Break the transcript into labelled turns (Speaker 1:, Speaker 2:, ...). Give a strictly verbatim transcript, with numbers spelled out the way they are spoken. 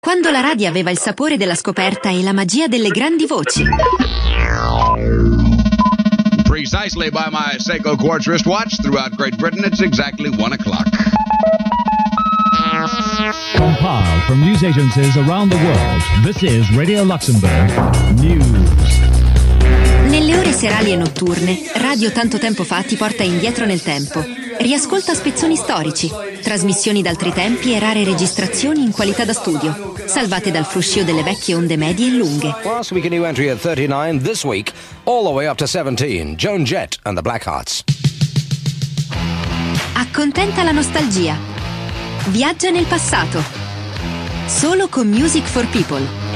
Speaker 1: quando la radio aveva il sapore della scoperta e la magia delle grandi voci.
Speaker 2: Precisely by my Seiko quartz wristwatch throughout Great Britain, it's exactly one o'clock.
Speaker 3: Compiled from news agencies around the world, this is Radio Luxembourg News.
Speaker 1: Nelle ore serali e notturne, Radio Tanto Tempo Fa ti porta indietro nel tempo. Riascolta spezzoni storici, trasmissioni d'altri tempi e rare registrazioni in qualità da studio, salvate dal fruscio delle vecchie onde medie e lunghe.
Speaker 4: Last week a new entry at thirty-nine, this week all the way up to seventeen, Joan Jett and the Blackhearts.
Speaker 1: Accontenta la nostalgia. Viaggia nel passato. Solo con Music for People.